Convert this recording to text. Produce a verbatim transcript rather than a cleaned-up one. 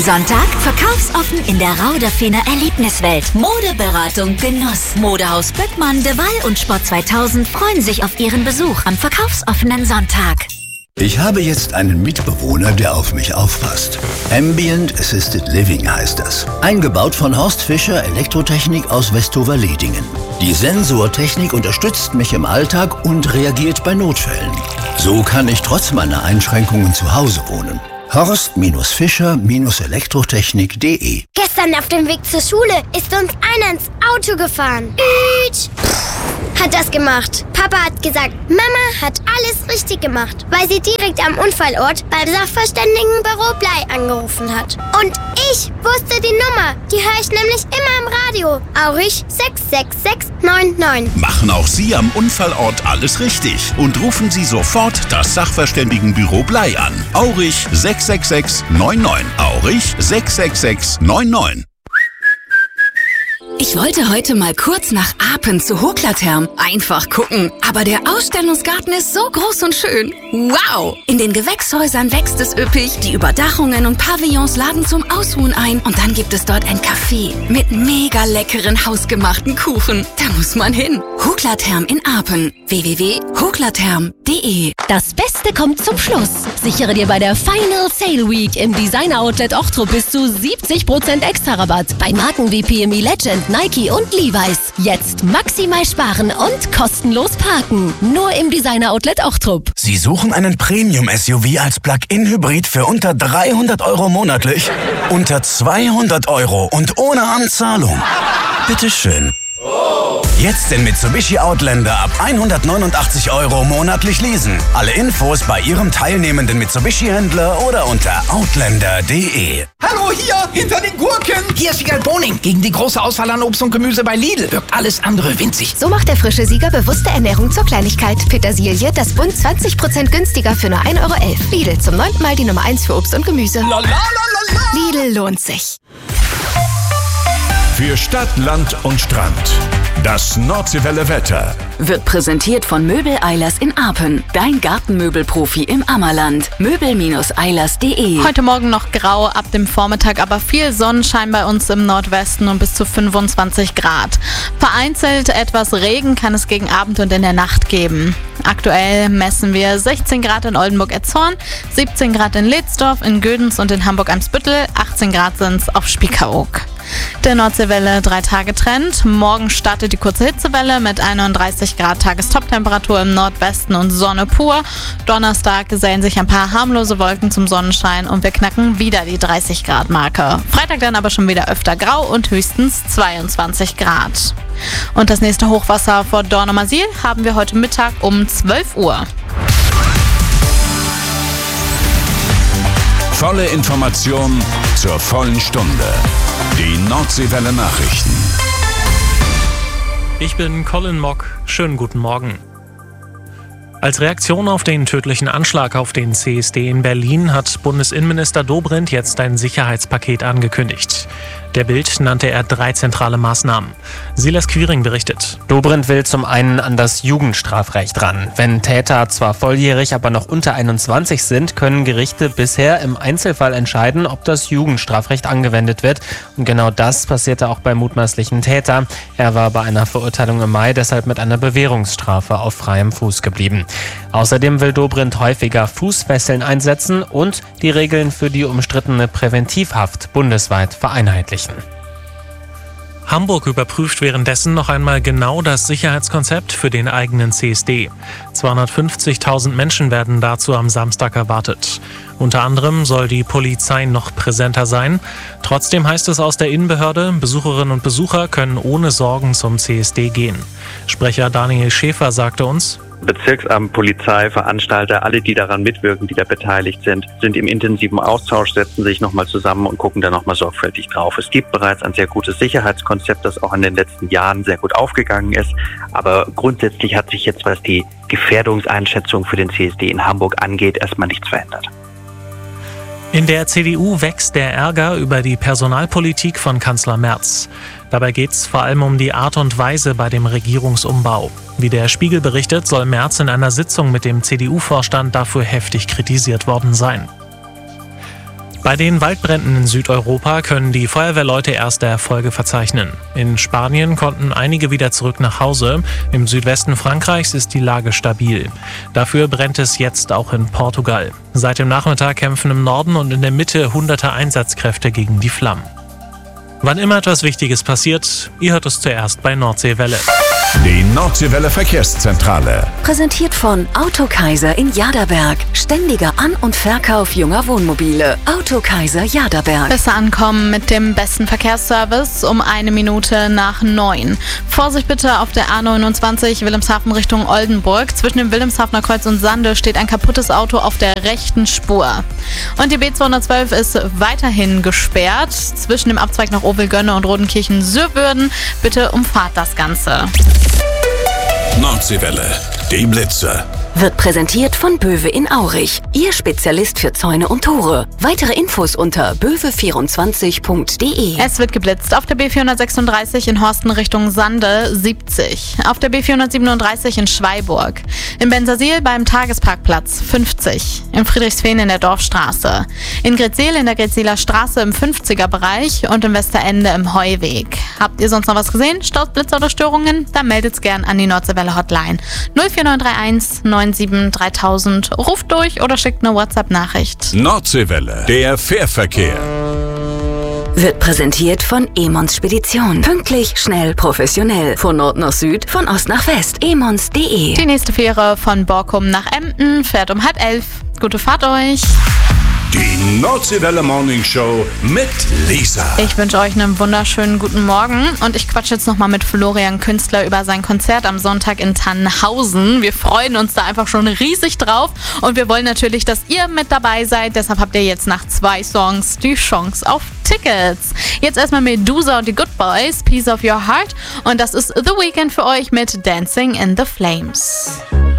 Sonntag, verkaufsoffen in der Rauderfener Erlebniswelt. Modeberatung Genuss. Modehaus Böckmann, De Waal und Sport zweitausend freuen sich auf ihren Besuch am verkaufsoffenen Sonntag. Ich habe jetzt einen Mitbewohner, der auf mich aufpasst. Ambient Assisted Living heißt das. Eingebaut von Horst Fischer Elektrotechnik aus Westover-Ledingen. Die Sensortechnik unterstützt mich im Alltag und reagiert bei Notfällen. So kann ich trotz meiner Einschränkungen zu Hause wohnen. horst Fischer Elektrotechnik punkt de. Gestern auf dem Weg zur Schule ist uns einer ins Auto gefahren. Ütsch. Hat das gemacht. Papa hat gesagt, Mama hat alles richtig gemacht, weil sie direkt am Unfallort beim Sachverständigenbüro Blei angerufen hat. Und ich wusste die Nummer. Die höre ich nämlich immer im Radio. Aurich sechs sechs sechs neun neun. Machen auch Sie am Unfallort alles richtig und rufen Sie sofort das Sachverständigenbüro Blei an. Aurich sechs sechs sechs neun neun. Aurich sechs sechs sechs neun neun. Ich wollte heute mal kurz nach Apen zu Hoklatherm. Einfach gucken. Aber der Ausstellungsgarten ist so groß und schön. Wow! In den Gewächshäusern wächst es üppig. Die Überdachungen und Pavillons laden zum Ausruhen ein. Und dann gibt es dort ein Café mit mega leckeren hausgemachten Kuchen. Da muss man hin. Hoklatherm in Apen. w w w punkt hoklatherm punkt de. Das Beste kommt zum Schluss. Sichere dir bei der Final Sale Week im Designer Outlet Ochtrup bis zu siebzig Prozent extra Rabatt. Bei Marken wie P M E Legend, Nike und Levi's. Jetzt maximal sparen und kostenlos parken. Nur im Designer Outlet Ochtrup. Sie suchen einen Premium-S U V als Plug-in-Hybrid für unter dreihundert Euro monatlich? Unter zweihundert Euro und ohne Anzahlung? Bitteschön. Jetzt den Mitsubishi Outlander ab hundertneunundachtzig Euro monatlich leasen. Alle Infos bei Ihrem teilnehmenden Mitsubishi-Händler oder unter outlander punkt de. Hallo, hier, hinter den Gurken. Hier ist Sieger Boning. Gegen die große Auswahl an Obst und Gemüse bei Lidl wirkt alles andere winzig. So macht der frische Sieger bewusste Ernährung zur Kleinigkeit. Petersilie, das Bund zwanzig Prozent günstiger für nur ein Euro elf. Lidl, zum neunten Mal die Nummer eins für Obst und Gemüse. La, la, la, la, la. Lidl lohnt sich. Für Stadt, Land und Strand. Das Nordseewelle Wetter wird präsentiert von Möbel Eilers in Apen. Dein Gartenmöbelprofi im Ammerland. Möbel Eilers punkt de. Heute Morgen noch grau, ab dem Vormittag aber viel Sonnenschein bei uns im Nordwesten und bis zu fünfundzwanzig Grad. Vereinzelt etwas Regen kann es gegen Abend und in der Nacht geben. Aktuell messen wir sechzehn Grad in Oldenburg-Etzhorn, siebzehn Grad in Ledsdorf, in Gödens und in Hamburg-Eimsbüttel, achtzehn Grad sind es auf Spiekeroog. Der Nordseewelle drei Tage Trend. Morgen startet die kurze Hitzewelle mit einunddreißig Grad Tagestoptemperatur im Nordwesten und Sonne pur. Donnerstag gesellen sich ein paar harmlose Wolken zum Sonnenschein und wir knacken wieder die dreißig Grad Marke. Freitag dann aber schon wieder öfter grau und höchstens zweiundzwanzig Grad. Und das nächste Hochwasser vor Dornumersiel haben wir heute Mittag um zwölf Uhr. Volle Information zur vollen Stunde. Die Nordseewelle Nachrichten. Ich bin Colin Mock. Schönen guten Morgen. Als Reaktion auf den tödlichen Anschlag auf den C S D in Berlin hat Bundesinnenminister Dobrindt jetzt ein Sicherheitspaket angekündigt. Der Bild nannte er drei zentrale Maßnahmen. Silas Quiring berichtet. Dobrindt will zum einen an das Jugendstrafrecht ran. Wenn Täter zwar volljährig, aber noch unter einundzwanzig sind, können Gerichte bisher im Einzelfall entscheiden, ob das Jugendstrafrecht angewendet wird. Und genau das passierte auch beim mutmaßlichen Täter. Er war bei einer Verurteilung im Mai deshalb mit einer Bewährungsstrafe auf freiem Fuß geblieben. Außerdem will Dobrindt häufiger Fußfesseln einsetzen und die Regeln für die umstrittene Präventivhaft bundesweit vereinheitlichen. Hamburg überprüft währenddessen noch einmal genau das Sicherheitskonzept für den eigenen C S D. zweihundertfünfzigtausend Menschen werden dazu am Samstag erwartet. Unter anderem soll die Polizei noch präsenter sein. Trotzdem heißt es aus der Innenbehörde, Besucherinnen und Besucher können ohne Sorgen zum C S D gehen. Sprecher Daniel Schäfer sagte uns: Bezirksamt, Polizei, Veranstalter, alle, die daran mitwirken, die da beteiligt sind, sind im intensiven Austausch, setzen sich nochmal zusammen und gucken da nochmal sorgfältig drauf. Es gibt bereits ein sehr gutes Sicherheitskonzept, das auch in den letzten Jahren sehr gut aufgegangen ist. Aber grundsätzlich hat sich jetzt, was die Gefährdungseinschätzung für den C S D in Hamburg angeht, erstmal nichts verändert. In der C D U wächst der Ärger über die Personalpolitik von Kanzler Merz. Dabei geht es vor allem um die Art und Weise bei dem Regierungsumbau. Wie der Spiegel berichtet, soll Merz in einer Sitzung mit dem C D U-Vorstand dafür heftig kritisiert worden sein. Bei den Waldbränden in Südeuropa können die Feuerwehrleute erste Erfolge verzeichnen. In Spanien konnten einige wieder zurück nach Hause. Im Südwesten Frankreichs ist die Lage stabil. Dafür brennt es jetzt auch in Portugal. Seit dem Nachmittag kämpfen im Norden und in der Mitte hunderte Einsatzkräfte gegen die Flammen. Wann immer etwas Wichtiges passiert, ihr hört es zuerst bei Nordseewelle. Die Nordseewelle Verkehrszentrale. Präsentiert von Autokaiser in Jaderberg. Ständiger An- und Verkauf junger Wohnmobile. Autokaiser Jaderberg. Besser ankommen mit dem besten Verkehrsservice um eine Minute nach neun. Vorsicht bitte auf der A neunundzwanzig Wilhelmshaven Richtung Oldenburg. Zwischen dem Wilhelmshavener Kreuz und Sande steht ein kaputtes Auto auf der rechten Spur. Und die B zweihundertzwölf ist weiterhin gesperrt. Zwischen dem Abzweig nach Ovelgönne und Rodenkirchen-Sürwürden. Bitte umfahrt das Ganze. Nordseewelle, die Blitze. Wird präsentiert von Böwe in Aurich. Ihr Spezialist für Zäune und Tore. Weitere Infos unter böwe vierundzwanzig punkt de. Es wird geblitzt auf der B vierhundertsechsunddreißig in Horsten Richtung Sande siebzig. Auf der B vierhundertsiebenunddreißig in Schweiburg. In Bensersiel beim Tagesparkplatz fünfzig. In Friedrichsfehn in der Dorfstraße. In Gretzeel in der Gretzeler Straße im fünfziger Bereich und im Westerende im Heuweg. Habt ihr sonst noch was gesehen? Staus, Blitzer oder Störungen? Dann meldet's gern an die Nordseewelle Hotline null vier neun drei eins neun sieben dreitausend. Ruft durch oder schickt eine WhatsApp-Nachricht. Nordseewelle, der Fährverkehr. Wird präsentiert von Emons Spedition. Pünktlich, schnell, professionell. Von Nord nach Süd, von Ost nach West. emons punkt de. Die nächste Fähre von Borkum nach Emden fährt um halb elf. Gute Fahrt euch. Die Nordseewelle Morning Show mit Lisa. Ich wünsche euch einen wunderschönen guten Morgen und ich quatsche jetzt nochmal mit Florian Künstler über sein Konzert am Sonntag in Tannhausen. Wir freuen uns da einfach schon riesig drauf und wir wollen natürlich, dass ihr mit dabei seid. Deshalb habt ihr jetzt nach zwei Songs die Chance auf Tickets. Jetzt erstmal Medusa und die Good Boys, Piece of Your Heart, und das ist The Weeknd für euch mit Dancing in the Flames.